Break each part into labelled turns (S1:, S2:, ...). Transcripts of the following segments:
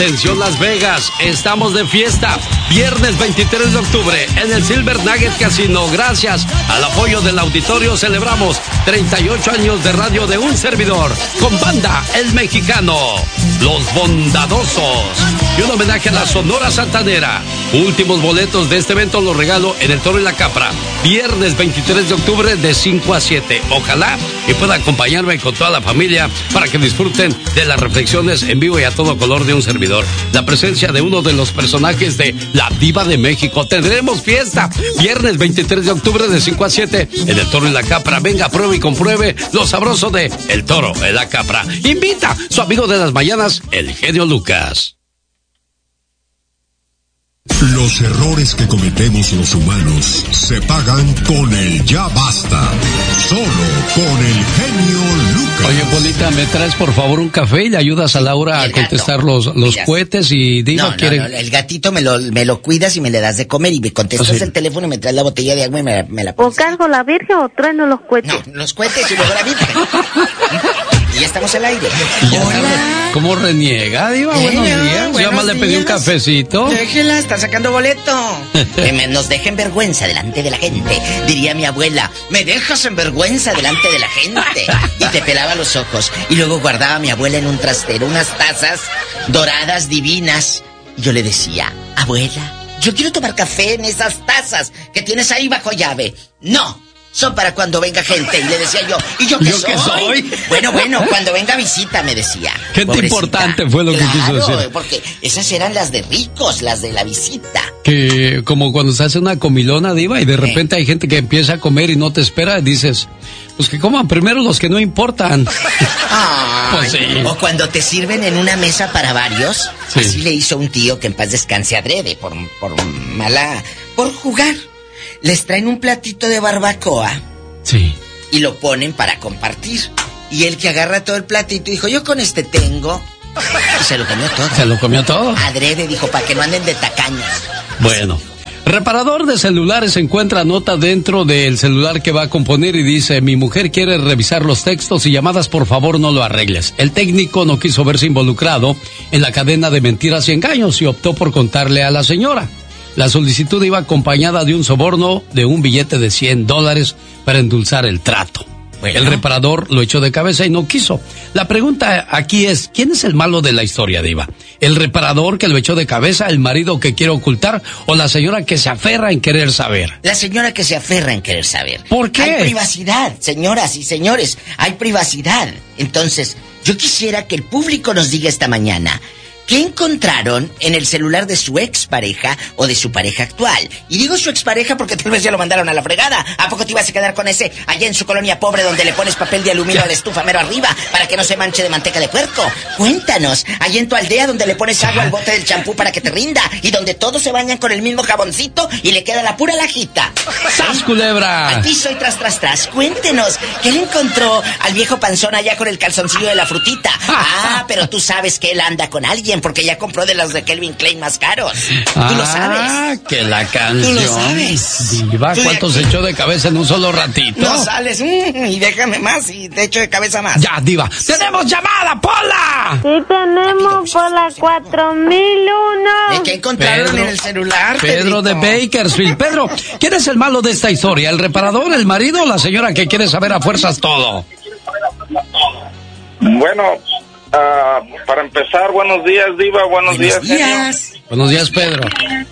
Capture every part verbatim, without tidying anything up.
S1: Atención Las Vegas, estamos de fiesta. Viernes veintitrés de octubre en el Silver Nugget Casino. Gracias al apoyo del auditorio celebramos treinta y ocho años de radio de un servidor con banda El Mexicano, Los Bondadosos y un homenaje a la Sonora Santanera. Últimos boletos de este evento los regalo en El Toro y la Capra. Viernes veintitrés de octubre de cinco a siete. Ojalá y pueda acompañarme con toda la familia para que disfruten de las reflexiones en vivo y a todo color de un servidor. La presencia de uno de los personajes de La Diva de México. Tendremos fiesta. Viernes veintitrés de octubre de cinco a siete en El Toro y la Capra. Venga, pruebe y compruebe lo sabroso de El Toro y la Capra. Invita su amigo de las mañanas, el genio Lucas.
S2: Los errores que cometemos los humanos se pagan con el ya basta. Solo con el genio Lucas.
S1: Oye, Polita, ¿me traes por favor un café y le ayudas a Laura a contestar los, los cohetes? Y Diva
S3: no,
S1: quiere...
S3: no, no, el gatito me lo, me lo cuidas y me le das de comer y me contestas oh, sí. el teléfono y me traes la botella de agua y me, me la pones.
S4: ¿O cargo la virgen o trueno los cohetes?
S3: No, los cohetes y luego la virgen. Y ya estamos al aire.
S1: Hola. ¿Cómo reniega, Diva? Eh, buenos días. Yo más le pedí un cafecito.
S3: Déjela, está sacando boleto. Que me, nos dejen vergüenza delante de la gente. Diría mi abuela, me dejas en vergüenza delante de la gente. Y te pelaba los ojos. Y luego guardaba a mi abuela en un trastero unas tazas doradas divinas. Y yo le decía, abuela, yo quiero tomar café en esas tazas que tienes ahí bajo llave. No. Son para cuando venga gente. Y le decía yo, ¿y yo qué
S1: ¿Yo
S3: soy?
S1: qué soy?
S3: Bueno, bueno, cuando venga visita, me decía.
S1: Gente pobrecita. Importante fue lo
S3: claro,
S1: que quiso decir.
S3: Porque esas eran las de ricos, las de la visita.
S1: Que como cuando se hace una comilona, Diva, y de repente ¿Eh? hay gente que empieza a comer y no te espera, y dices, pues que coman primero los que no importan.
S3: Ay, pues sí. O cuando te sirven en una mesa para varios. Sí. Así le hizo un tío que en paz descanse adrede, por, por mala... por jugar. Les traen un platito de barbacoa.
S1: Sí.
S3: Y lo ponen para compartir. Y el que agarra todo el platito dijo, yo con este tengo. Y se lo comió todo.
S1: Se lo comió todo.
S3: Adrede dijo, para que no anden de tacaños.
S1: Bueno. Reparador de celulares encuentra nota dentro del celular que va a componer y dice, mi mujer quiere revisar los textos y llamadas, por favor no lo arregles. El técnico no quiso verse involucrado en la cadena de mentiras y engaños y optó por contarle a la señora. La solicitud iba acompañada de un soborno de un billete de cien dólares para endulzar el trato. Bueno. El reparador lo echó de cabeza y no quiso. La pregunta aquí es, ¿quién es el malo de la historia, Diva? ¿El reparador que lo echó de cabeza, el marido que quiere ocultar o la señora que se aferra en querer saber?
S3: La señora que se aferra en querer saber.
S1: ¿Por qué?
S3: Hay privacidad, señoras y señores, hay privacidad. Entonces, yo quisiera que el público nos diga esta mañana, ¿qué encontraron en el celular de su expareja o de su pareja actual? Y digo su expareja porque tal vez ya lo mandaron a la fregada. ¿A poco te ibas a quedar con ese allá en su colonia pobre donde le pones papel de aluminio a la estufa mero arriba para que no se manche de manteca de puerco? Cuéntanos, allá en tu aldea donde le pones agua al bote del champú para que te rinda y donde todos se bañan con el mismo jaboncito y le queda la pura lajita.
S1: ¡Sas, culebra!
S3: Al piso y tras, tras, tras. Cuéntenos, ¿qué le encontró al viejo panzón allá con el calzoncillo de la frutita? Ah, pero tú sabes que él anda con alguien porque ya compró de los de Calvin Klein más caros.
S1: Ah,
S3: tú lo sabes.
S1: Ah, que la canción.
S3: Tú lo sabes.
S1: Diva, ¿cuánto se echó de cabeza en un solo ratito?
S3: No sales, mm, y déjame más y te echo de cabeza más.
S1: Ya, Diva. ¡Tenemos llamada, Pola!
S4: Sí, tenemos por la cuatro mil uno.
S3: ¿De qué encontraron
S1: Pedro,
S3: en el celular,
S1: Pedro de Bakersfield. Pedro, ¿quién es el malo de esta historia? ¿El reparador, el marido o la señora que quiere saber a fuerzas todo?
S5: Bueno... Uh, para empezar, buenos días, Diva, buenos, buenos días,
S3: días.
S5: Genio.
S1: Buenos días, Pedro.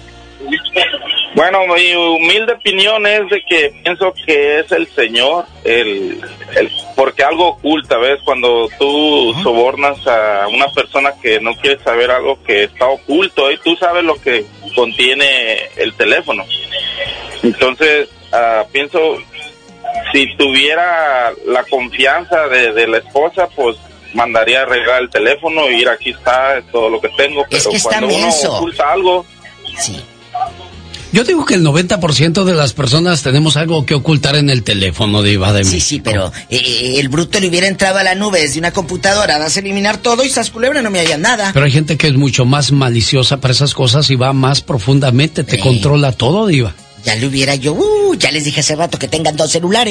S5: Bueno, mi humilde opinión es de que pienso que es el señor, el, el porque algo oculta, ¿ves? Cuando tú uh-huh. sobornas a una persona que no quiere saber algo que está oculto, y tú sabes lo que contiene el teléfono. Entonces, uh, pienso, si tuviera la confianza de, de la esposa, pues mandaría a arreglar el teléfono y ir, aquí está, es todo lo que tengo, pero
S3: es que
S5: cuando uno
S3: menso.
S5: oculta algo...
S3: Sí.
S1: Yo digo que el noventa por ciento de las personas tenemos algo que ocultar en el teléfono, Diva de México.
S3: Sí, sí, pero eh, el bruto le hubiera entrado a la nube desde una computadora, vas a eliminar todo y sas culebra, no me hallan nada.
S1: Pero hay gente que es mucho más maliciosa para esas cosas y va más profundamente, te eh. controla todo, Diva.
S3: Ya le hubiera yo, uh, ya les dije hace rato que tengan dos celulares.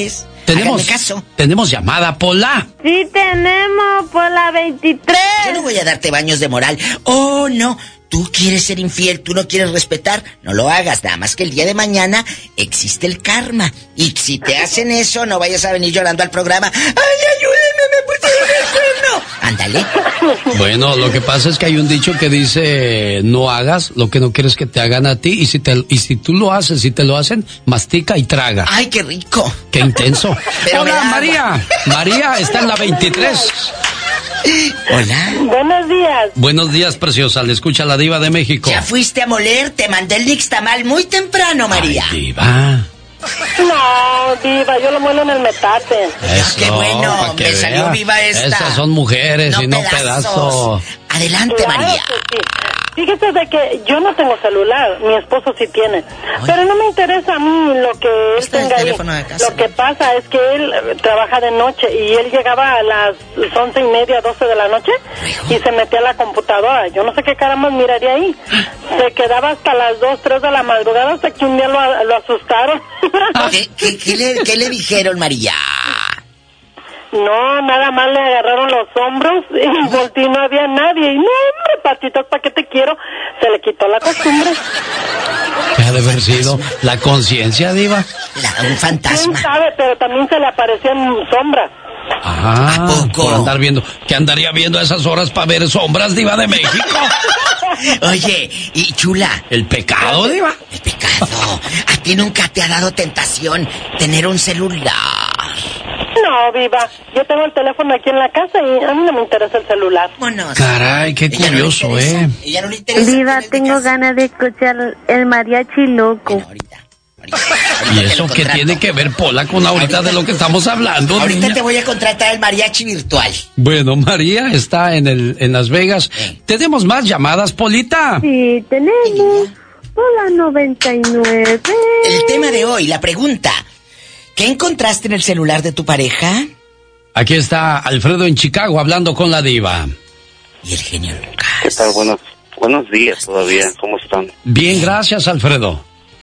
S1: Tenemos,
S3: caso.
S1: Tenemos llamada, Pola.
S4: Sí tenemos, por la veintitrés.
S3: Yo no voy a darte baños de moral. Oh, no. Tú quieres ser infiel, tú no quieres respetar, no lo hagas, nada más que el día de mañana existe el karma. Y si te hacen eso, no vayas a venir llorando al programa. ¡Ay, ayúdenme, me pusieron el cuerno! Ándale.
S1: Bueno, lo que pasa es que hay un dicho que dice, no hagas lo que no quieres que te hagan a ti, y si te, y si tú lo haces, si te lo hacen, mastica y traga.
S3: ¡Ay, qué rico!
S1: ¡Qué intenso!
S3: Pero
S1: Hola, María. María está en la veintitrés.
S3: Hola.
S4: Buenos días.
S1: Buenos días, preciosa. Le escucha la Diva de México.
S3: Ya fuiste a moler, te mandé el nixtamal muy temprano, María.
S1: Ay, Diva.
S4: No, Diva, yo lo muelo en el metate.
S1: Eso,
S3: qué bueno,
S1: pa' que
S3: me salió
S1: vea.
S3: viva esta.
S1: Esas son mujeres
S3: No
S1: y no
S3: pedazos.
S1: pedazos.
S3: Adelante,
S4: Claro
S3: María.
S4: que sí. Fíjese de que yo no tengo celular, mi esposo sí tiene.
S3: Ay.
S4: Pero no me interesa a mí lo que él
S3: Está el
S4: tenga ahí.
S3: teléfono de casa.
S4: Lo que pasa es que él eh, trabaja de noche y él llegaba a las once y media, doce de la noche y se metía a la computadora. Yo no sé qué caramba miraría ahí. Se quedaba hasta las dos, tres de la madrugada hasta que un día lo, lo asustaron.
S3: ¿Qué, qué, qué le, ¿Qué le dijeron, María?
S4: No, nada más le agarraron los hombros y volteé y no había nadie. Y no, hombre, patitas, ¿para qué te quiero? Se le quitó la costumbre.
S1: ¿Qué ha de haber sido? ¿La conciencia, Diva?
S3: La, un
S4: ¿Quién
S3: fantasma.
S4: sabe? Pero también se le aparecían sombras.
S1: Ah,
S3: ¿A poco?
S1: por andar viendo. ¿Qué andaría viendo a esas horas para ver sombras, Diva de México?
S3: Oye, y chula,
S1: ¿El pecado, Diva?
S3: el pecado. ¿A ti nunca te ha dado tentación tener un celular?
S4: No, Viva, yo tengo el teléfono aquí en la casa y a mí no me interesa el celular.
S3: Vámonos.
S1: Caray, qué
S3: Ella no le
S1: curioso,
S3: interesa,
S1: ¿eh?
S3: Ella no le interesa.
S4: Viva,
S3: tener
S4: tengo
S3: casa.
S4: ganas de escuchar el mariachi loco.
S3: Bueno, ahorita. ahorita,
S1: ¿Y
S3: ahorita te
S1: eso
S3: lo
S1: qué
S3: contrato.
S1: tiene que ver, Pola, con ahorita,
S3: Ahorita-
S1: de lo que estamos hablando,
S3: Ahorita
S1: niña?
S3: te voy a contratar el mariachi virtual.
S1: Bueno, María está en el en Las Vegas.
S3: Sí.
S1: ¿Tenemos más llamadas, Polita?
S4: Sí, tenemos por la noventa y nueve.
S3: El tema de hoy, la pregunta. ¿Qué encontraste en el celular de tu pareja?
S1: Aquí está Alfredo en Chicago hablando con la Diva.
S3: Y el genio Lucas.
S6: ¿Qué tal? Buenos, buenos días todavía. ¿Cómo están?
S1: Bien, gracias, Alfredo.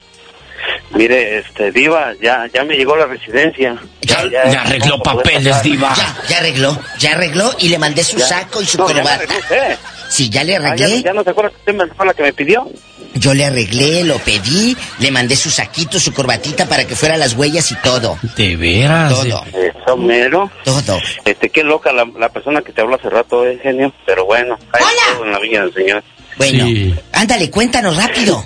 S6: Mire, este, Diva, ya, ya me llegó la residencia.
S3: Ya-
S1: Ya arregló
S6: vamos a poder
S1: papeles,
S6: pasar.
S1: Diva.
S3: Ya, ya arregló, ya arregló y le mandé su
S6: Ya.
S3: saco y su
S6: No, ya me
S3: corbata.
S6: arregló usted.
S3: Sí, ya le
S6: Ah, ya,
S3: arreglé.
S6: ya no se acuerda que usted me fue la que me pidió.
S3: Yo le arreglé, lo pedí, le mandé su saquito, su corbatita para que fuera las huellas y todo.
S1: De veras.
S3: Todo,
S6: Eso mero.
S3: todo.
S6: Este, qué loca la, la persona que te habló hace rato, eh, genio. Pero bueno, hay
S3: ¡Hola!
S6: todo en la viña del Señor.
S3: Bueno,
S1: Sí.
S3: ándale, cuéntanos rápido.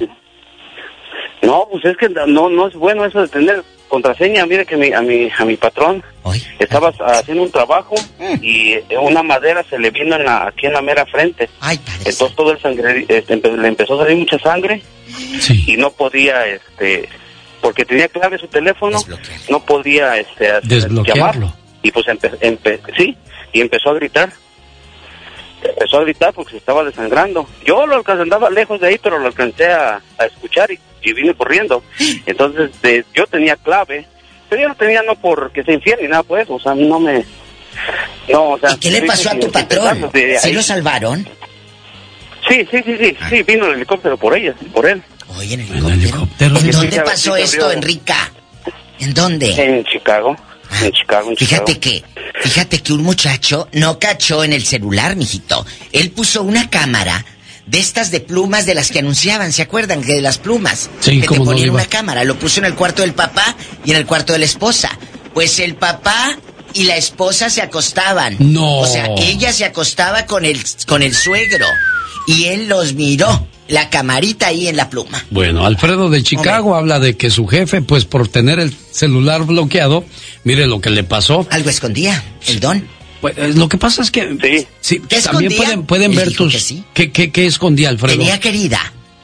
S6: No, pues es que no, no es bueno eso de tener contraseña. Mire que mi, a mi, a mi patrón
S3: Hoy.
S6: estaba haciendo un trabajo
S3: Mm.
S6: y una madera se le vino en la, aquí en la mera frente.
S3: Ay, padre.
S6: Entonces todo el sangre, este, empe- le empezó a salir mucha sangre
S1: Sí.
S6: y no podía, este, porque tenía clave su teléfono,
S3: Desbloquearlo.
S6: no podía, este, hacer-
S1: Desbloquearlo.
S6: llamar. Y pues empe- empe- sí, y empezó a gritar. Empezó a gritar porque se estaba desangrando. Yo lo alcancé, andaba lejos de ahí, pero lo alcancé a, a escuchar y, y vine corriendo. Entonces de- yo tenía clave, pero yo no tenía no porque se infiel ni nada pues, o sea, no me... No, o sea,
S3: ¿Y qué le
S6: sí,
S3: pasó a
S6: sí,
S3: tu
S6: sí,
S3: patrón?
S6: de
S3: ¿Sí
S6: ahí.
S3: lo salvaron?
S6: Sí, sí, sí, sí, sí, vino el helicóptero por ella, por él.
S3: Oye, en el
S1: En
S3: helicóptero.
S1: el helicóptero.
S3: ¿En
S6: Sí,
S3: dónde
S6: sí,
S3: pasó
S6: sí,
S3: esto,
S6: abrió.
S3: Enrica? ¿En dónde?
S6: En Chicago, en Chicago, en
S3: Fíjate
S6: Chicago.
S3: que, fíjate que un muchacho no cachó en el celular, mijito. Él puso una cámara de estas de plumas de las que anunciaban, ¿se acuerdan? Que de las plumas.
S1: Sí,
S3: que te
S1: cómo no,
S3: ponían
S1: Diva.
S3: una cámara. Lo puso en el cuarto del papá y en el cuarto de la esposa. Pues el papá y la esposa se acostaban.
S1: No.
S3: O sea, ella se acostaba con el, con el suegro y él los miró. La camarita ahí en la pluma.
S1: Bueno, Alfredo de Chicago habla de que su jefe, pues por tener el celular bloqueado, mire lo que le pasó.
S3: Algo escondía, el don.
S1: Pues, eh, lo que pasa es que
S6: Sí.
S3: ¿Qué
S1: también
S3: escondía?
S1: pueden pueden
S3: Él
S1: ver
S3: dijo
S1: tus
S3: que sí.
S1: ¿Qué, qué, qué escondía Alfredo?
S3: Tenía querida.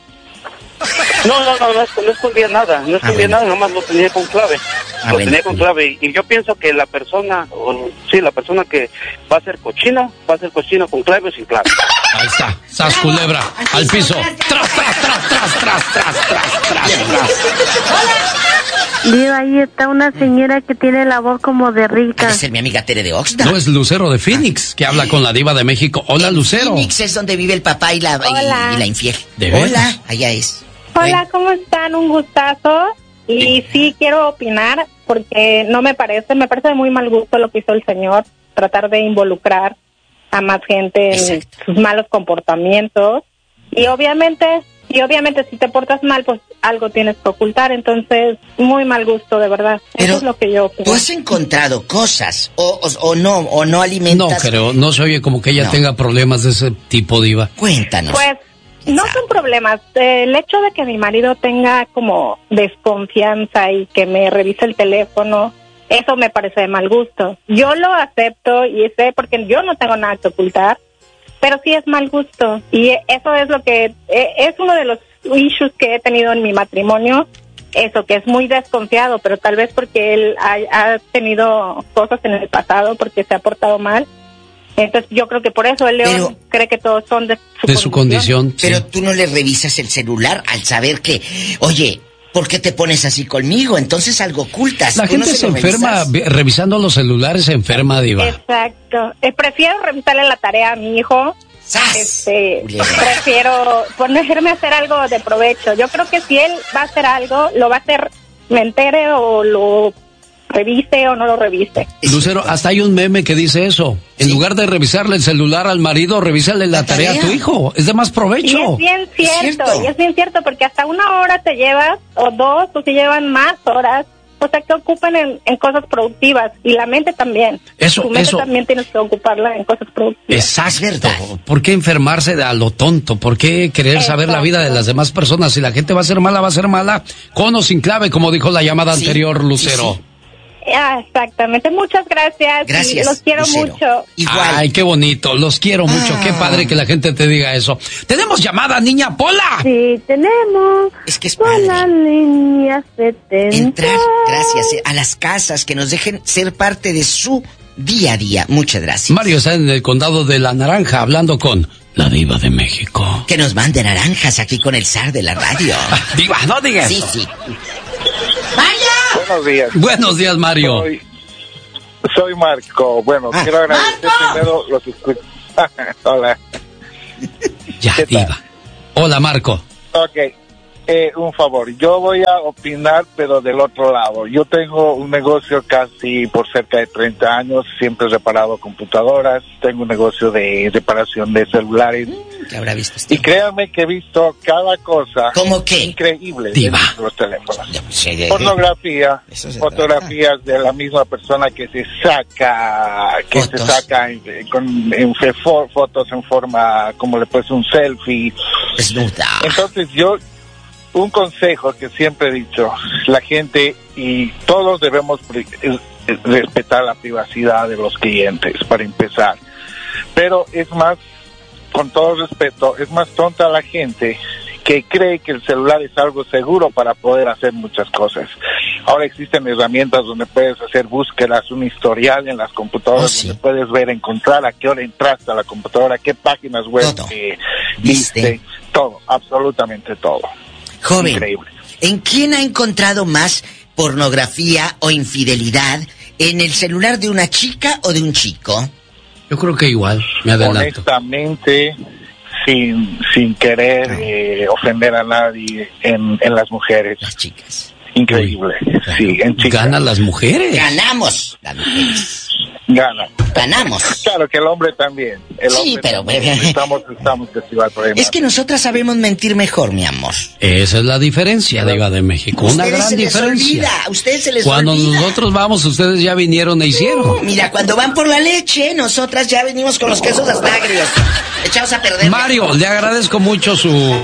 S6: No, no, no, no, es- no escondía nada, no escondía
S3: bueno.
S6: nada, nomás lo tenía con clave.
S3: Ah,
S6: lo
S3: bueno.
S6: tenía con clave. Y yo pienso que la persona, o, sí, la persona que va a ser cochino, va a ser cochino con clave o sin clave.
S1: Ahí está, sas culebra, al piso. Tras, tras, tras, tras, tras, tras, tras, tras, tras.
S4: Diva, ahí está una señora que tiene la voz como de
S3: Ha
S4: rica.
S3: de ser mi amiga Tere de Oxnard.
S1: No, es Lucero de Phoenix, que habla con la Diva de México. Hola, Lucero.
S3: Phoenix es donde vive el papá y la, y-
S4: Hola.
S3: y la infiel.
S1: ¿De veras?
S3: Hola, allá es.
S7: Hola, ¿cómo están? Un gustazo. Y sí, quiero opinar.
S4: porque no me parece, me parece de muy mal gusto lo que hizo el señor, tratar de involucrar a más gente en Exacto. sus malos comportamientos. Y obviamente, y obviamente si te portas mal, pues algo tienes que ocultar. Entonces, muy mal gusto, de verdad.
S3: Pero
S4: eso es lo que yo creo.
S3: ¿Tú has encontrado cosas o, o, o no, o no alimentas?
S1: No, pero no se oye como que ella no. tenga problemas de ese tipo, Diva.
S3: Cuéntanos.
S4: Pues, no son problemas. El hecho de que mi marido tenga como desconfianza y que me revise el teléfono, eso me parece de mal gusto. Yo lo acepto y sé porque yo no tengo nada que ocultar, pero sí es mal gusto. Y eso es lo que es uno de los issues que he tenido en mi matrimonio, eso, que es muy desconfiado, pero tal vez porque él ha, ha tenido cosas en el pasado, porque se ha portado mal. Entonces yo creo que por eso el León pero, cree que todos son de su,
S1: de condición. su condición.
S3: Pero
S1: sí.
S3: tú no le revisas el celular al saber que, oye, ¿por qué te pones así conmigo? Entonces algo ocultas.
S1: La gente no se, se enferma revisas? revisando los celulares, se enferma, Diva.
S4: Exacto. Eh, prefiero revisarle la tarea a mi hijo.
S3: ¡Sas!
S4: Este, prefiero ponerme a hacer algo de provecho. Yo creo que si él va a hacer algo, lo va a hacer, me entere o lo revise o no lo revise.
S1: Lucero, hasta hay un meme que dice eso. En ¿Sí? lugar de revisarle el celular al marido, revísale la, la tarea? tarea a tu hijo. Es de más provecho.
S4: Y es bien cierto, ¿Es cierto? y es bien cierto, porque hasta una hora te llevas, o dos, o se llevan más horas, o sea, que ocupan en, en cosas productivas, y la mente también.
S1: Eso,
S4: tu mente
S1: eso.
S4: también tienes que ocuparla en cosas productivas.
S1: Exacto. ¿Por qué enfermarse de a lo tonto? ¿Por qué querer Exacto. saber la vida de las demás personas? Si la gente va a ser mala, va a ser mala, con o sin clave, como dijo la llamada sí, anterior, Lucero.
S4: Sí, sí. Ah, exactamente, muchas gracias.
S3: Gracias.
S4: Y los quiero
S3: Lucero.
S4: mucho.
S3: Igual.
S1: Ay, qué bonito, los quiero mucho. Ah. Qué padre que la gente te diga eso. ¿Tenemos llamada, niña Pola?
S7: Sí, tenemos.
S3: Es que es padre.
S7: Pola, línea setenta.
S3: Entrar, gracias, a las casas, que nos dejen ser parte de su día a día. Muchas gracias.
S1: Mario está en el condado de La Naranja hablando con la Diva de México.
S3: Que nos mande naranjas aquí con el zar de la radio.
S1: Diva, no digas
S3: Sí,
S1: eso.
S3: sí. ¡Vaya!
S8: Buenos días.
S1: Buenos días, Mario.
S8: Soy, soy Marco. Bueno, ah, quiero agradecer Marco. primero los escuchos. Hola.
S1: Ya, Diva. Hola, Marco.
S8: Ok. Eh, un favor, yo voy a opinar, pero del otro lado. Yo tengo un negocio casi por cerca de treinta años, siempre he reparado computadoras, tengo un negocio de reparación de celulares.
S3: ¿Qué habrá visto usted?
S8: Y créanme que he visto cada cosa
S3: ¿Cómo qué?
S8: increíble
S1: Diva.
S8: en los teléfonos.
S3: Sí,
S8: Pornografía, fotografías trata. de la misma persona que se saca, que fotos. se saca en, con, en fotos en forma, como le puedes un selfie.
S3: Desnuda.
S8: Entonces yo... Un consejo que siempre he dicho, la gente y todos debemos respetar la privacidad de los clientes, para empezar. Pero es más, con todo respeto, es más tonta la gente que cree que el celular es algo seguro para poder hacer muchas cosas. Ahora existen herramientas donde puedes hacer búsquedas, un historial en las computadoras, oh, sí. donde puedes ver, encontrar a qué hora entraste a la computadora, qué páginas web eh, viste, todo, absolutamente todo.
S3: Joven,
S8: increíble.
S3: ¿En quién ha encontrado más pornografía o infidelidad? ¿En el celular de una chica o de un chico?
S1: Yo creo que igual, me adelanto.
S8: Honestamente, sin, sin querer no. eh, ofender a nadie, en, en las mujeres.
S3: Las chicas.
S8: Increíble, Uy, claro. sí, en chicas.
S1: ¿Ganan las mujeres?
S3: Ganamos las mujeres.
S8: Ganan.
S3: Ganamos.
S8: Claro que el hombre también. El
S3: sí,
S8: hombre
S3: pero...
S8: También. Estamos, estamos festival por
S3: Es que nosotras sabemos mentir mejor, mi amor.
S1: Esa es la diferencia, Diva de México. Una gran
S3: se
S1: diferencia.
S3: Les olvida. A ustedes se les
S1: cuando
S3: olvida.
S1: Cuando nosotros vamos, ustedes ya vinieron e hicieron.
S3: No, mira, cuando van por la leche, nosotras ya venimos con los quesos agrios. Echados a perder.
S1: Mario, le agradezco mucho su...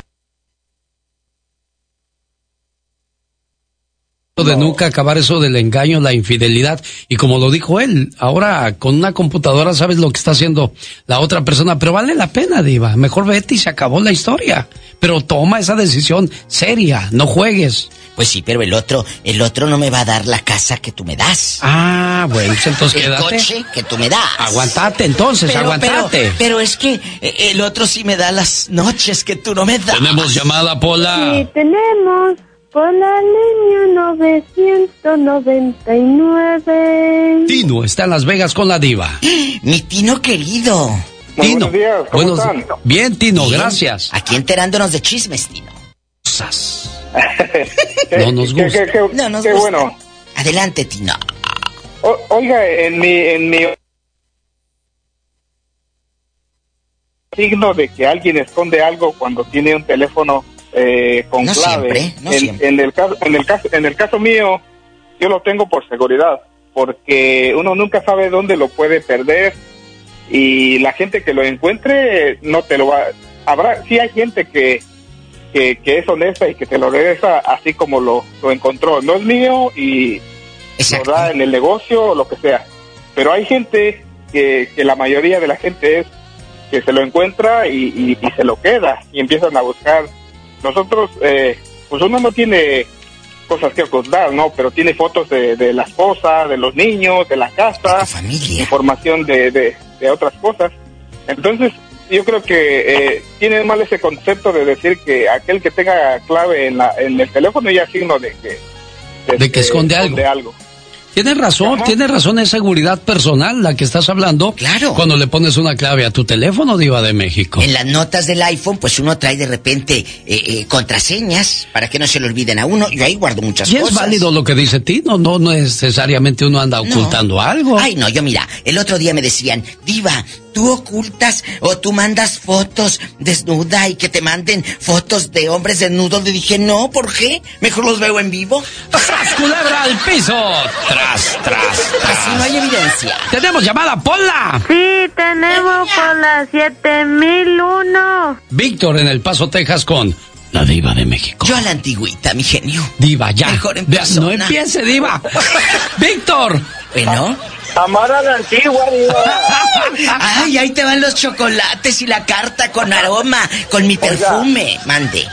S1: de no. nunca acabar eso del engaño, la infidelidad, y como lo dijo él, ahora con una computadora sabes lo que está haciendo la otra persona, pero vale la pena, Diva, mejor vete y se acabó la historia, pero toma esa decisión seria, no juegues.
S3: Pues sí, pero el otro, el otro no me va a dar la casa que tú me das.
S1: Ah, bueno, entonces
S3: el
S1: quédate.
S3: El coche que tú me das.
S1: Aguantate entonces,
S3: pero,
S1: aguantate.
S3: Pero, pero es que el otro sí me da las noches que tú no me das.
S1: Tenemos llamada, Pola.
S7: Sí, tenemos. Por la línea novecientos noventa y nueve.
S1: Tino está en Las Vegas con la Diva.
S3: Mi Tino querido.
S8: Muy
S1: Tino.
S8: Buenos días, ¿cómo
S1: buenos,
S8: están?
S1: Bien, Tino,
S3: bien.
S1: Gracias.
S3: Aquí enterándonos de chismes, Tino.
S1: No nos gusta.
S8: ¿Qué, qué, qué,
S3: no nos
S8: qué
S3: gusta.
S8: bueno.
S3: Adelante, Tino.
S8: O, oiga, en mi, en mi signo de que alguien esconde algo cuando tiene un teléfono eh, con
S3: no
S8: clave.
S3: Siempre, no
S8: en,
S3: siempre.
S8: en el caso, en el caso, en el caso mío, yo lo tengo por seguridad, porque uno nunca sabe dónde lo puede perder y la gente que lo encuentre no te lo va. Habrá, sí hay gente que que, que es honesta y que te lo regresa así como lo, lo encontró. No es mío y
S3: Exacto.
S8: lo da en el negocio o lo que sea. Pero hay gente que, que la mayoría de la gente es que se lo encuentra y, y, y se lo queda y empiezan a buscar. Nosotros, eh, pues uno no tiene cosas que ocultar, ¿no? Pero tiene fotos de, de la esposa, de los niños, de la casa,
S3: de tu familia,
S8: información de, de, de otras cosas. Entonces, yo creo que eh, tiene mal ese concepto de decir que aquel que tenga clave en, la, en el teléfono ya es signo de que...
S1: De, de que esconde, esconde algo. algo. Tienes razón, Ajá. tienes razón, es seguridad personal la que estás hablando.
S3: Claro.
S1: Cuando le pones una clave a tu teléfono, Diva de México.
S3: En las notas del iPhone, pues uno trae de repente eh, eh, contraseñas para que no se le olviden a uno. Yo ahí guardo muchas
S1: y
S3: cosas.
S1: Y es válido lo que dice Tino, no, no necesariamente uno anda ocultando
S3: no.
S1: algo.
S3: Ay, no, yo mira, el otro día me decían, Diva, tú ocultas o tú mandas fotos desnuda y que te manden fotos de hombres desnudos. Le dije, no, ¿por qué? Mejor los veo en vivo.
S1: ¡Tras, culebra al piso! ¡Tras, tras!
S3: Así no hay evidencia.
S1: ¡Tenemos llamada, Pola!
S7: Sí, tenemos por la siete mil uno.
S1: Víctor en El Paso, Texas con la Diva de México.
S3: Yo a la antigüita, mi genio.
S1: Diva, ya.
S3: Mejor en
S1: persona. No empiece, Diva. ¡Víctor!
S3: Bueno.
S6: Amar a la antigua, Diva.
S3: Ay, ahí te van los chocolates y la carta con aroma, con mi perfume. Oiga, mande.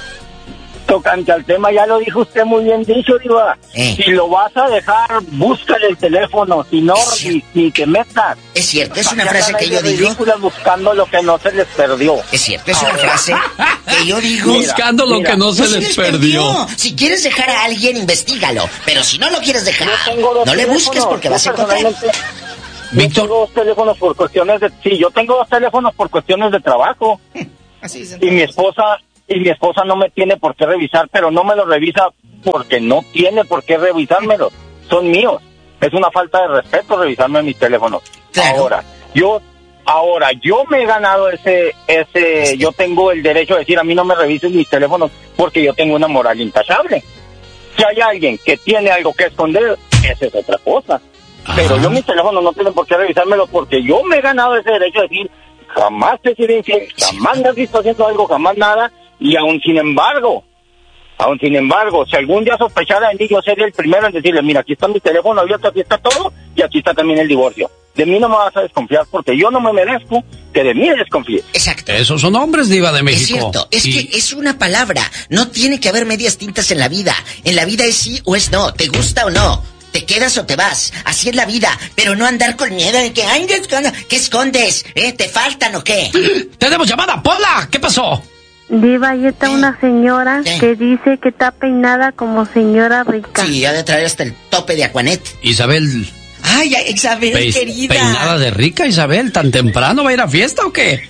S6: Tocante al tema, ya lo dijo usted muy bien dicho, Diva. Eh. Si lo vas a dejar, búscale el teléfono, si no, ni, ni te metas.
S3: Es cierto, es una frase que yo digo.
S6: Buscando lo que no se les perdió.
S3: Es cierto, es una frase que yo digo.
S1: Buscando lo que no se les perdió.
S3: Si quieres dejar a alguien, investígalo. Pero si no lo quieres dejar, no le busques porque vas a encontrar.
S6: Víctor, yo tengo dos teléfonos por cuestiones de... Sí, yo tengo dos teléfonos por cuestiones de trabajo.
S3: Así es.
S6: Y mi esposa... Y mi esposa no me tiene por qué revisar, pero no me lo revisa porque no tiene por qué revisármelo. Son míos. Es una falta de respeto revisarme mis teléfonos.
S3: Claro.
S6: Ahora, yo, ahora, yo me he ganado ese, ese, sí. Yo tengo el derecho de decir, a mí no me revises mis teléfonos porque yo tengo una moral intachable. Si hay alguien que tiene algo que esconder, esa es otra cosa. Ah. Pero yo mis teléfonos no tienen por qué revisármelo porque yo me he ganado ese derecho de decir, jamás te he sido infiel, jamás me has visto haciendo algo, jamás nada. Y aún sin embargo, aún sin embargo, si algún día sospechara de mí, yo sería el primero en decirle, mira, aquí está mi teléfono abierto, aquí está todo, y aquí está también el divorcio. De mí no me vas a desconfiar porque yo no me merezco que de mí desconfíes.
S3: Exacto.
S1: Esos son hombres, Diva de México.
S3: Es cierto, es
S1: y...
S3: que es una palabra, no tiene que haber medias tintas en la vida. En la vida es sí o es no, te gusta o no. ¿Te quedas o te vas? Así es la vida, pero no andar con miedo de que, ay, ¿qué escondes? ¿Eh? ¿Te faltan o qué?
S1: ¡Tenemos llamada, Pola! ¿Qué pasó?
S7: Diva, ahí está ¿Eh? una señora ¿Eh? que dice que está peinada como señora rica.
S3: Sí, ha de traer hasta el tope de Aquanet.
S1: Isabel.
S3: Ay, Isabel, Pe querida.
S1: ¿Peinada de rica, Isabel? ¿Tan temprano va a ir a fiesta o qué?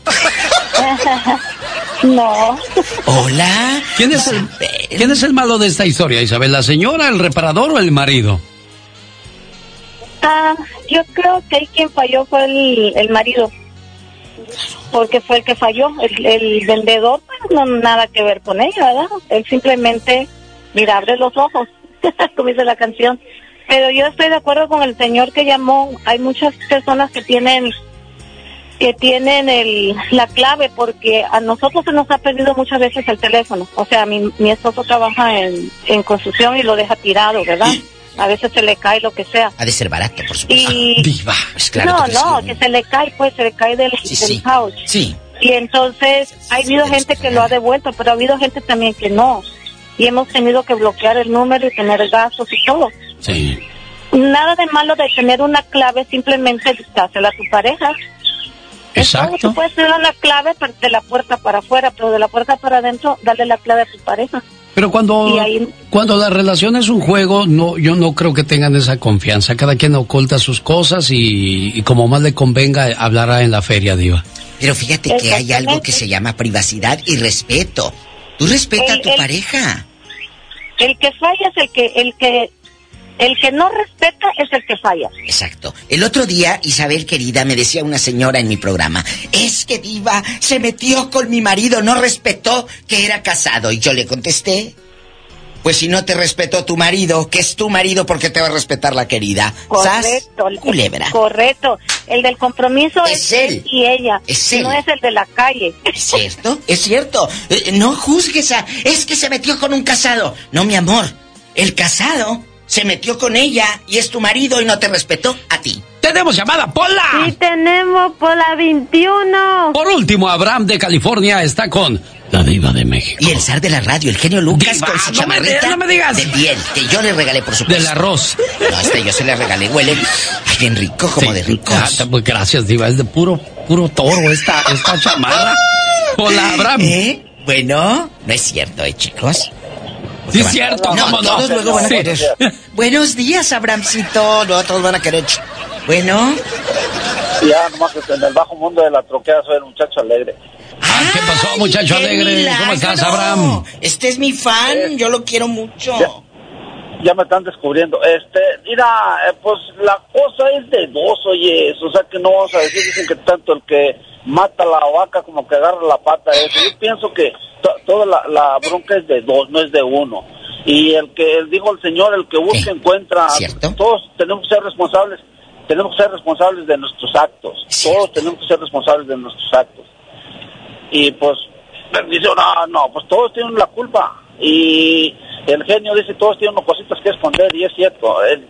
S9: No.
S3: Hola.
S1: ¿Quién es, el, ¿Quién es el malo de esta historia, Isabel? ¿La señora, el reparador o el marido?
S9: Ah, yo creo que ahí quien falló fue el, el marido. Porque fue el que falló. El, el vendedor, pues, no nada que ver con ella, ¿verdad? Él simplemente, mira, abre los ojos, como dice la canción. Pero yo estoy de acuerdo con el señor que llamó. Hay muchas personas que tienen que tienen el la clave, porque a nosotros se nos ha perdido muchas veces el teléfono. O sea, mi, mi esposo trabaja en, en construcción y lo deja tirado, ¿verdad? A veces se le cae lo que sea.
S3: Ha de ser barato, por supuesto.
S1: Y... Diva, pues claro.
S9: No,
S1: que
S9: no, que se le cae, pues, se le cae del,
S3: sí,
S9: del
S3: sí.
S9: house.
S3: Sí.
S9: Y entonces, ha habido gente que lo ha devuelto, pero ha habido gente también que no. Y hemos tenido que bloquear el número y tener gastos y todo.
S1: Sí.
S9: Nada de malo de tener una clave, simplemente dásela a tu pareja.
S1: Exacto.
S9: Entonces, tú puedes tener una clave de la puerta para afuera, pero de la puerta para adentro, dale la clave a tu pareja.
S1: Pero cuando,
S9: ahí...
S1: cuando la relación es un juego, no, yo no creo que tengan esa confianza. Cada quien oculta sus cosas y, y como más le convenga, hablará en la feria, Diva.
S3: Pero fíjate que hay algo que se llama privacidad y respeto. Tú respeta
S9: el,
S3: a tu
S9: el,
S3: pareja.
S9: El que falla es el que, el que El que no respeta es el que falla.
S3: Exacto. El otro día, Isabel querida, me decía una señora en mi programa, es que Diva se metió con mi marido, no respetó que era casado. Y yo le contesté, pues si no te respetó tu marido, que es tu marido, ¿por qué te va a respetar la querida?
S9: Correcto.
S3: ¿Sas? Culebra.
S9: Correcto. El del compromiso es,
S3: es él.
S9: él y ella.
S3: Es él.
S9: No es el de la calle.
S3: ¿Es cierto? Es cierto. Eh, no juzgues a... Es que se metió con un casado. No, mi amor. El casado se metió con ella y es tu marido y no te respetó a ti.
S1: ¡Tenemos llamada, Pola!
S7: Sí, tenemos Pola veintiuno.
S1: Por último, Abraham de California está con la Diva de México.
S3: Y el zar de la radio, el genio Lucas,
S1: Diva,
S3: con su
S1: no
S3: chamarrita
S1: me, no me digas.
S3: de piel, que yo le regalé, por supuesto.
S1: Del arroz.
S3: No, este yo se le regalé, huele ay, bien rico, como
S1: Sí,
S3: de ricos.
S1: ah, pues gracias, Diva, es de puro, puro toro esta, esta chamarra. Hola, Abraham.
S3: ¿Eh? Bueno, no es cierto, ¿eh, chicos?
S1: Sí, es cierto,
S3: No,
S1: ¿cómo no?
S3: todos luego van a
S1: Sí.
S3: querer. Buenos días, Abramcito. No, todos van a querer. Bueno.
S8: Ya, nomás que en el bajo mundo de la troquea soy el muchacho alegre.
S1: Ah, ¿qué pasó, muchacho
S3: ¡Qué
S1: alegre?
S3: milagro!
S1: ¿Cómo estás, Abraham?
S3: Este es mi fan,
S8: Eh,
S3: yo lo quiero mucho.
S8: Ya, ya me están descubriendo. Este, mira, eh, pues la cosa es de dos, oye, o sea que no vamos a decir, dicen que tanto el que mata la vaca como que agarra la pata es. Yo pienso que to, toda la, la bronca es de dos, no es de uno. Y el que, dijo el Señor, el que busca
S3: ¿Qué?
S8: encuentra.
S3: ¿Cierto?
S8: Todos tenemos que ser responsables, tenemos que ser responsables de nuestros actos.
S3: ¿Cierto?
S8: Todos tenemos que ser responsables de nuestros actos. Y pues, dice, no, no, pues todos tienen la culpa. Y el genio dice, todos tienen cositas que esconder, y es cierto. Él,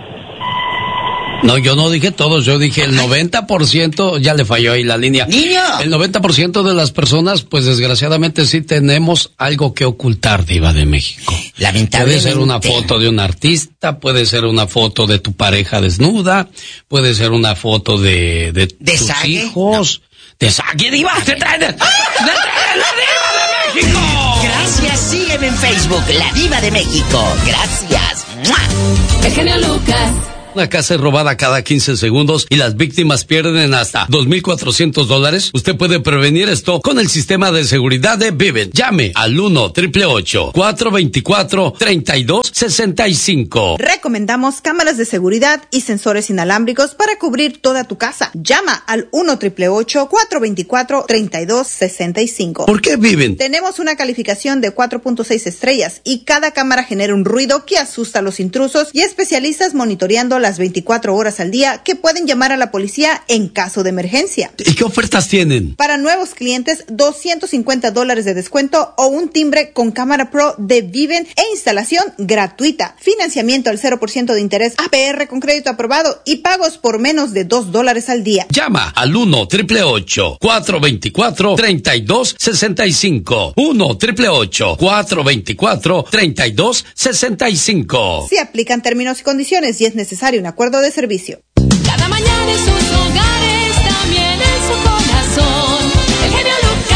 S1: No, yo no dije todos, yo dije el noventa por ciento, ya le falló ahí la línea.
S3: ¡Niño!
S1: El noventa por ciento de las personas, pues desgraciadamente sí tenemos algo que ocultar, Diva de México.
S3: Lamentablemente.
S1: Puede ser una foto de un artista, puede ser una foto de tu pareja desnuda, puede ser una foto de, de,
S3: ¿De
S1: tus
S3: Sague?
S1: hijos. ¿De Sague, Diva? ¡Te traen de, ¡te traen la Diva de México!
S3: Gracias, sígueme en Facebook, La Diva de México. Gracias. ¡Mua!
S10: El genio Lucas.
S1: Una casa es robada cada quince segundos y las víctimas pierden hasta dos mil cuatrocientos dólares. Usted puede prevenir esto con el sistema de seguridad de Vivint. Llame al uno, ocho ocho ocho, cuatro dos cuatro, tres dos seis cinco.
S11: Recomendamos cámaras de seguridad y sensores inalámbricos para cubrir toda tu casa. Llama al uno, ocho ocho ocho, cuatro dos cuatro, tres dos seis cinco.
S1: ¿Por qué Vivint?
S11: Tenemos una calificación de cuatro punto seis estrellas y cada cámara genera un ruido que asusta a los intrusos y especialistas monitoreando las veinticuatro horas al día que pueden llamar a la policía en caso de emergencia.
S1: ¿Y qué ofertas tienen?
S11: Para nuevos clientes, doscientos cincuenta dólares de descuento o un timbre con cámara pro de Vivint e instalación gratuita. Financiamiento al cero por ciento de interés A P R con crédito aprobado y pagos por menos de dos dólares al día.
S1: Llama al uno, ocho ocho ocho, cuatro dos cuatro, tres dos seis cinco. uno, ocho ocho ocho, cuatro dos cuatro, tres dos seis cinco.
S11: Se aplican términos y condiciones y es necesario un acuerdo de servicio.
S10: Cada mañana en sus hogares, también en su corazón. El genio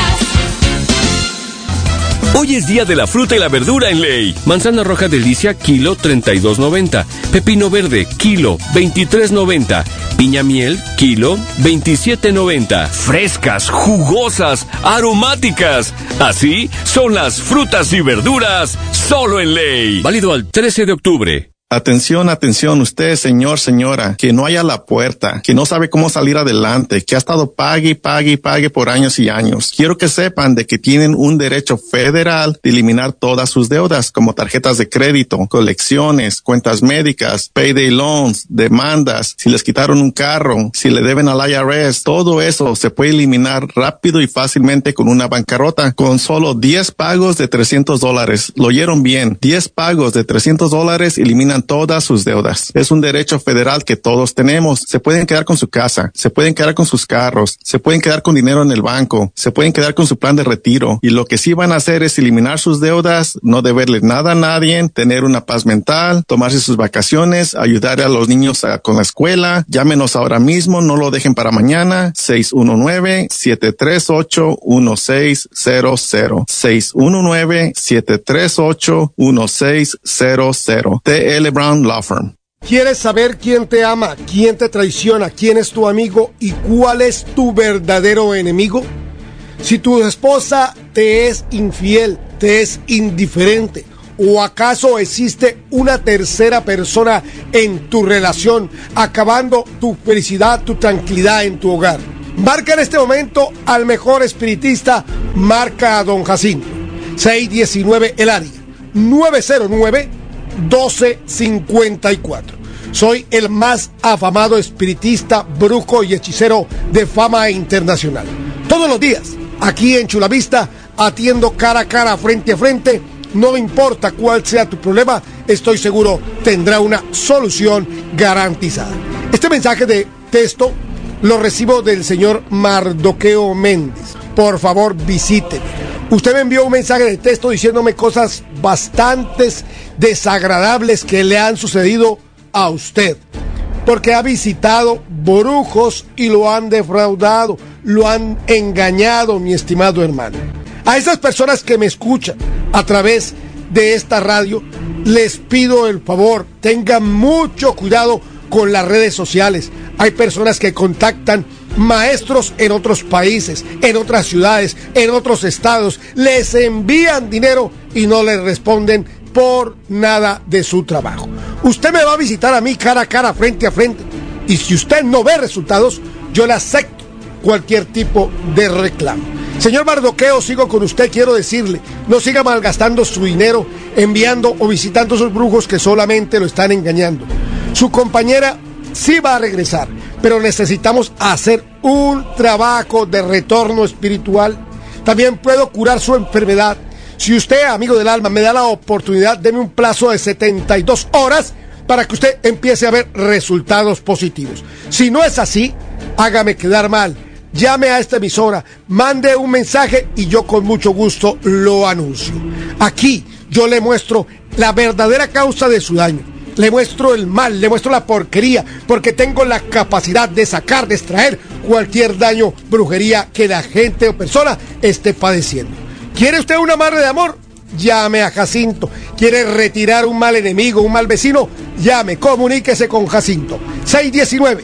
S10: Lucas.
S12: Hoy es día de la fruta y la verdura en Ley. Manzana roja delicia, kilo treinta y dos noventa. Pepino verde, kilo veintitrés noventa. Piña miel, kilo veintisiete noventa. Frescas, jugosas, aromáticas. Así son las frutas y verduras solo en Ley. Válido al trece de octubre.
S13: Atención, atención, usted, señor, señora, que no haya la puerta, que no sabe cómo salir adelante, que ha estado pague y pague y pague por años y años. Quiero que sepan de que tienen un derecho federal de eliminar todas sus deudas, como tarjetas de crédito, colecciones, cuentas médicas, payday loans, demandas, si les quitaron un carro, si le deben al I R S, todo eso se puede eliminar rápido y fácilmente con una bancarrota, con solo diez pagos de trescientos dólares. Lo oyeron bien, diez pagos de trescientos dólares eliminan todas sus deudas. Es un derecho federal que todos tenemos. Se pueden quedar con su casa, se pueden quedar con sus carros, se pueden quedar con dinero en el banco, se pueden quedar con su plan de retiro. Y lo que sí van a hacer es eliminar sus deudas, no deberle nada a nadie, tener una paz mental, tomarse sus vacaciones, ayudar a los niños a, con la escuela. Llámenos ahora mismo, no lo dejen para mañana. seis uno nueve, siete tres ocho, uno seis cero cero. seis uno nueve, siete tres ocho, uno seis cero cero. T L Brown Law Firm.
S14: ¿Quieres saber quién te ama, quién te traiciona, quién es tu amigo y cuál es tu verdadero enemigo? Si tu esposa te es infiel, te es indiferente ¿O acaso existe una tercera persona en tu relación, acabando tu felicidad, tu tranquilidad en tu hogar? Marca en este momento al mejor espiritista, marca a don Jacinto. seiscientos diecinueve el área, nueve cero nueve, doce cincuenta y cuatro. Soy el más afamado espiritista, brujo y hechicero de fama internacional. Todos los días, aquí en Chula Vista, atiendo cara a cara, frente a frente. No importa cuál sea tu problema, estoy seguro tendrá una solución garantizada. Este mensaje de texto lo recibo del señor Mardoqueo Méndez. Por favor, visíteme. Usted me envió un mensaje de texto diciéndome cosas bastante desagradables que le han sucedido a usted, porque ha visitado brujos y lo han defraudado, lo han engañado, mi estimado hermano. A esas personas que me escuchan a través de esta radio, les pido el favor, tengan mucho cuidado con las redes sociales. Hay personas que contactan maestros en otros países, en otras ciudades, en otros estados, les envían dinero y no les responden por nada de su trabajo. Usted me va a visitar a mí cara a cara, frente a frente, y si usted no ve resultados, yo le acepto cualquier tipo de reclamo. Señor Mardoqueo, sigo con usted. Quiero decirle, no siga malgastando su dinero enviando o visitando a esos brujos que solamente lo están engañando. Su compañera sí va a regresar, pero necesitamos hacer un trabajo de retorno espiritual. También puedo curar su enfermedad. Si usted, amigo del alma, me da la oportunidad, deme un plazo de setenta y dos horas para que usted empiece a ver resultados positivos. Si no es así, hágame quedar mal. Llame a esta emisora, mande un mensaje y yo con mucho gusto lo anuncio. Aquí yo le muestro la verdadera causa de su daño. Le muestro el mal, le muestro la porquería, porque tengo la capacidad de sacar, de extraer cualquier daño, brujería que la gente o persona esté padeciendo. ¿Quiere usted un amarre de amor? Llame a Jacinto. ¿Quiere retirar un mal enemigo, un mal vecino? Llame, comuníquese con Jacinto. seiscientos diecinueve,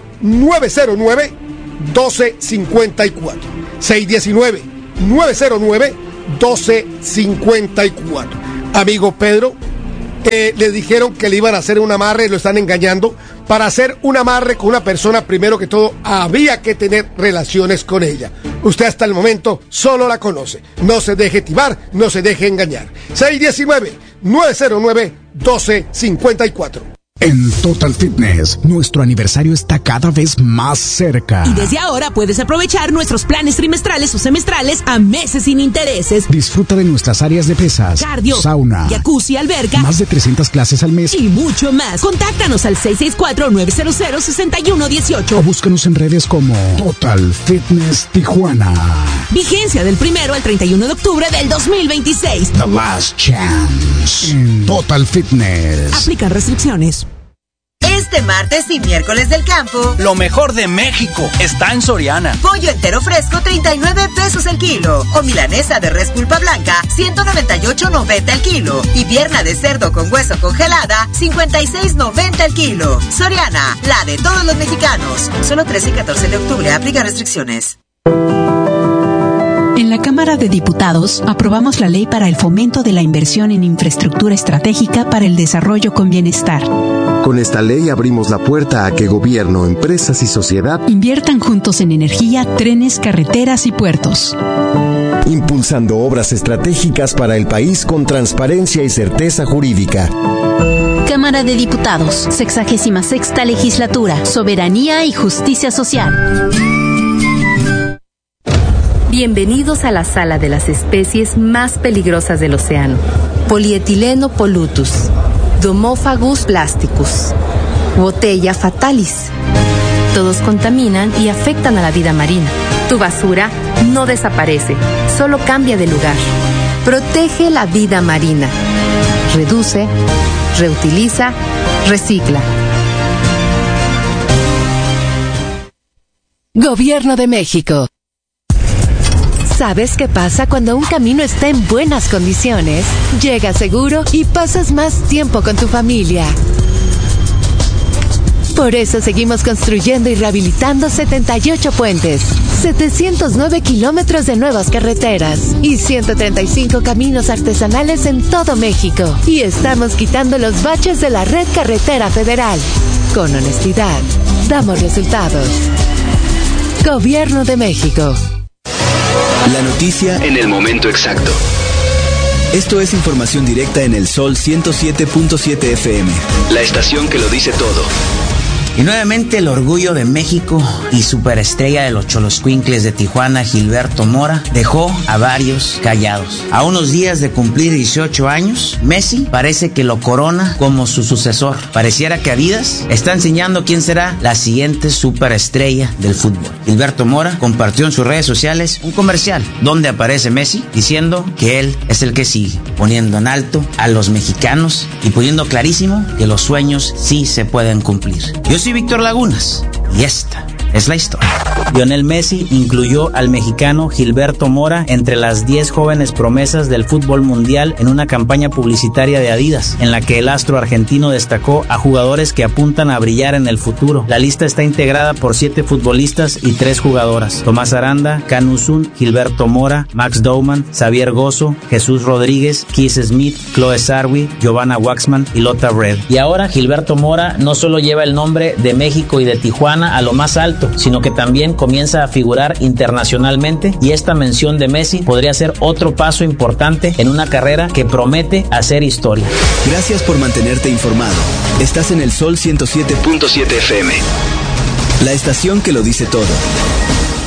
S14: nueve cero nueve, doce cincuenta y cuatro. seiscientos diecinueve, nueve cero nueve, doce cincuenta y cuatro. Amigo Pedro, eh, le dijeron que le iban a hacer un amarre y lo están engañando. Para hacer un amarre con una persona, primero que todo, había que tener relaciones con ella. Usted hasta el momento solo la conoce. No se deje timar, no se deje engañar. seiscientos diecinueve, nueve cero nueve, doce cincuenta y cuatro.
S15: En Total Fitness, nuestro aniversario está cada vez más cerca.
S16: Y desde ahora puedes aprovechar nuestros planes trimestrales o semestrales a meses sin intereses.
S15: Disfruta de nuestras áreas de pesas,
S16: cardio,
S15: sauna,
S16: jacuzzi, alberca,
S15: más de trescientas clases al mes
S16: y mucho más. Contáctanos al seis seis cuatro, nueve cero cero, seis uno uno ocho
S15: o búscanos en redes como Total Fitness Tijuana.
S16: Vigencia del primero al treinta y uno de octubre del dos mil veintiséis.
S15: The Last Chance en Total Fitness.
S16: Aplican restricciones.
S17: Este martes y miércoles del campo,
S18: lo mejor de México está en Soriana.
S17: Pollo entero fresco, treinta y nueve pesos el kilo. O milanesa de res pulpa blanca, ciento noventa y ocho noventa el kilo. Y pierna de cerdo con hueso congelada, cincuenta y seis noventa el kilo. Soriana, la de todos los mexicanos. Solo trece y catorce de octubre, aplica restricciones.
S19: En la Cámara de Diputados aprobamos la ley para el fomento de la inversión en infraestructura estratégica para el desarrollo con bienestar.
S20: Con esta ley abrimos la puerta a que gobierno, empresas y sociedad
S19: inviertan juntos en energía, trenes, carreteras y puertos.
S20: Impulsando obras estratégicas para el país con transparencia y certeza jurídica.
S21: Cámara de Diputados, sexagésima sexta legislatura, soberanía y justicia social.
S22: Bienvenidos a la sala de las especies más peligrosas del océano. Polietileno pollutus, Domophagus plasticus, Botella fatalis. Todos contaminan y afectan a la vida marina. Tu basura no desaparece, solo cambia de lugar. Protege la vida marina. Reduce, reutiliza, recicla.
S23: Gobierno de México. ¿Sabes qué pasa cuando un camino está en buenas condiciones? Llega seguro y pasas más tiempo con tu familia. Por eso seguimos construyendo y rehabilitando setenta y ocho puentes, setecientos nueve kilómetros de nuevas carreteras y ciento treinta y cinco caminos artesanales en todo México. Y estamos quitando los baches de la red carretera federal. Con honestidad, damos resultados. Gobierno de México.
S2: La noticia en el momento exacto. Esto es información directa en el Sol ciento siete punto siete F M, la estación que lo dice todo.
S4: Y nuevamente el orgullo de México y superestrella de los Xoloscuincles de Tijuana, Gilberto Mora, dejó a varios callados. A unos días de cumplir dieciocho años, Messi parece que lo corona como su sucesor. Pareciera que Adidas está enseñando quién será la siguiente superestrella del fútbol. Gilberto Mora compartió en sus redes sociales un comercial donde aparece Messi diciendo que él es el que sigue, poniendo en alto a los mexicanos y poniendo clarísimo que los sueños sí se pueden cumplir. Yo soy Víctor Lagunas y esta es la historia.
S5: Lionel Messi incluyó al mexicano Gilberto Mora entre las diez jóvenes promesas del fútbol mundial en una campaña publicitaria de Adidas, en la que el astro argentino destacó a jugadores que apuntan a brillar en el futuro. La lista está integrada por siete futbolistas y tres jugadoras: Tomás Aranda, Can Uzun, Gilberto Mora, Max Douman, Xavier Gozo, Jesús Rodríguez, Keith Smith, Chloe Sarwi, Giovanna Waxman y Lotta Red. Y ahora Gilberto Mora no solo lleva el nombre de México y de Tijuana a lo más alto, sino que también comienza a figurar internacionalmente, y esta mención de Messi podría ser otro paso importante en una carrera que promete hacer historia.
S2: Gracias por mantenerte informado. Estás en el Sol ciento siete punto siete F M, la estación que lo dice todo.